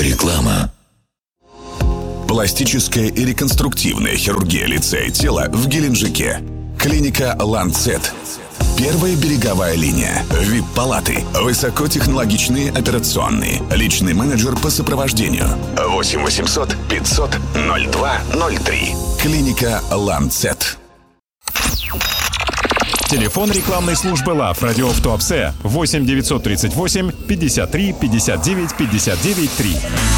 Реклама. Пластическая и реконструктивная хирургия лица и тела в Геленджике. Клиника «Ланцет». Первая береговая линия. ВИП-палаты. Высокотехнологичные операционные. Личный менеджер по сопровождению. 8 800 500 0203. Клиника «Ланцет». Телефон рекламной службы ЛАФ «Радио в Туапсе» 8 938 53 59 59 3.